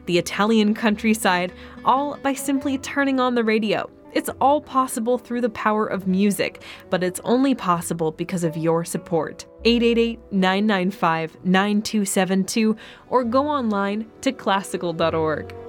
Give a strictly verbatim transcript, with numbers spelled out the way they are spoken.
the Italian countryside, all by simply turning on the radio. It's all possible through the power of music, but it's only possible because of your support. eight eight eight, nine nine five, nine two seven two or go online to classical dot org.